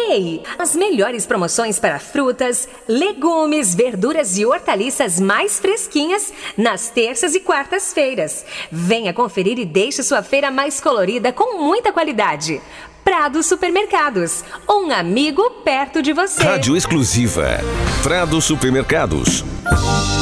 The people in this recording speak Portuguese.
Ei, as melhores promoções para frutas, legumes, verduras e hortaliças mais fresquinhas nas terças e quartas-feiras. Venha conferir e deixe sua feira mais colorida com muita qualidade. Prado Supermercados, um amigo perto de você. Rádio exclusiva. Prado Supermercados.